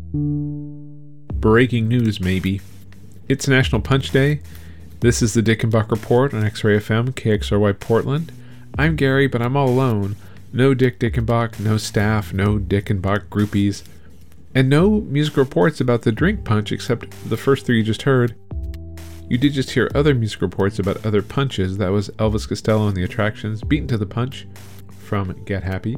Breaking news, maybe. It's National Punch Day. This is the Dickenbach Report on X-Ray FM, KXRY Portland. I'm Gary, but I'm all alone. No Dick Dickenbach, no staff, no Dickenbach groupies, and no music reports about the drink punch except the first three you just heard. You did just hear other music reports about other punches. That was Elvis Costello and the Attractions, Beaten to the Punch from Get Happy.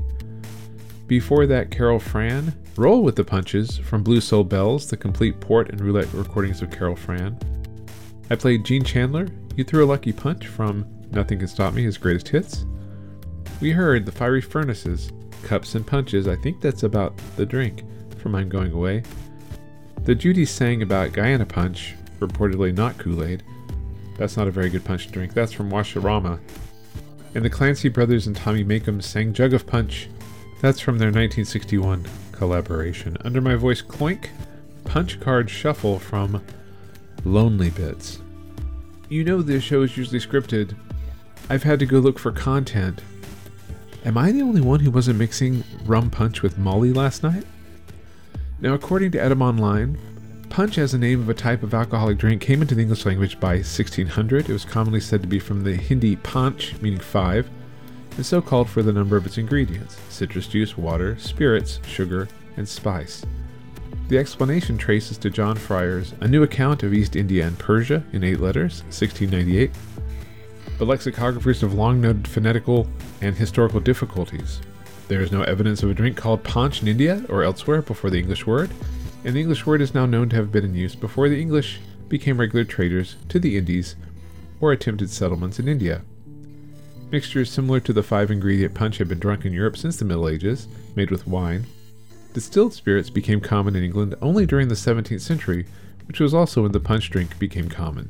Before that, Carol Fran, Roll with the Punches from Blue Soul Bells, the complete port and roulette recordings of Carol Fran. I played Gene Chandler, You Threw a Lucky Punch from Nothing Can Stop Me, his greatest hits. We heard The Fiery Furnaces, Cups and Punches, I think that's about the drink, from I'm Going Away. The Judy sang about Guyana Punch, reportedly not Kool-Aid. That's not a very good punch to drink, that's from Washarama. And the Clancy Brothers and Tommy Makem sang Jug of Punch. That's from their 1961 collaboration. Under My Voice Cloink, Punch Card Shuffle from Lonely Bits. You know this show is usually scripted. I've had to go look for content. Am I the only one who wasn't mixing rum punch with Molly last night? Now, according to Edam Online, punch as a name of a type of alcoholic drink came into the English language by 1600. It was commonly said to be from the Hindi panch, meaning five, and so called for the number of its ingredients: citrus juice, water, spirits, sugar, and spice. The explanation traces to John Fryer's A New Account of East India and Persia in 8 letters, 1698. But lexicographers have long noted phonetical and historical difficulties. There is no evidence of a drink called panch in India or elsewhere before the English word, and the English word is now known to have been in use before the English became regular traders to the Indies or attempted settlements in India. Mixtures similar to the 5-ingredient punch had been drunk in Europe since the Middle Ages, made with wine. Distilled spirits became common in England only during the 17th century, which was also when the punch drink became common.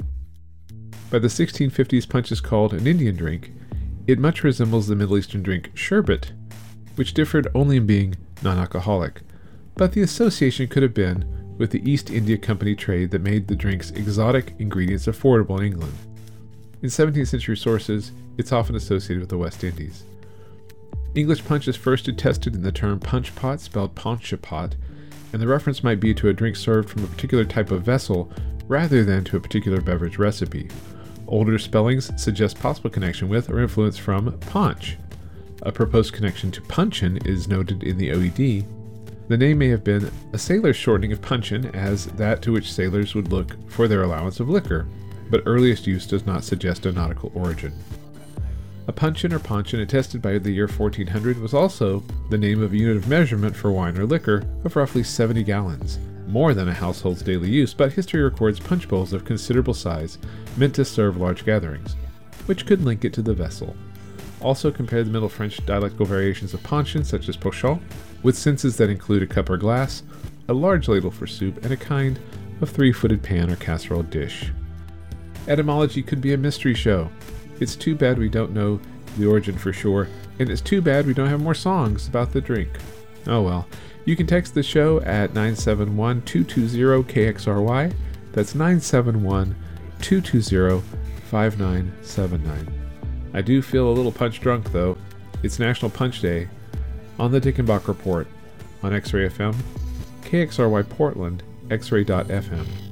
By the 1650s, punch is called an Indian drink. It much resembles the Middle Eastern drink sherbet, which differed only in being non-alcoholic, but the association could have been with the East India Company trade that made the drink's exotic ingredients affordable in England. In 17th century sources, it's often associated with the West Indies. English punch is first attested in the term punch pot, spelled panchapot, and the reference might be to a drink served from a particular type of vessel rather than to a particular beverage recipe. Older spellings suggest possible connection with or influence from paunch. A proposed connection to punchin is noted in the OED. The name may have been a sailor's shortening of punchin as that to which sailors would look for their allowance of liquor, but earliest use does not suggest a nautical origin. A punchin or paunchin attested by the year 1400 was also the name of a unit of measurement for wine or liquor of roughly 70 gallons, more than a household's daily use, but history records punch bowls of considerable size meant to serve large gatherings, which could link it to the vessel. Also compare the Middle French dialectal variations of paunchin, such as pochon, with senses that include a cup or glass, a large ladle for soup, and a kind of 3-footed pan or casserole dish. Etymology could be a mystery show. It's too bad we don't know the origin for sure, and it's too bad we don't have more songs about the drink. Oh well. You can text the show at 971-220-KXRY. That's 971-220-5979. I do feel a little punch drunk though. It's National Punch Day on the Dickenbach Report on X-Ray FM, KXRY Portland, X-Ray.FM.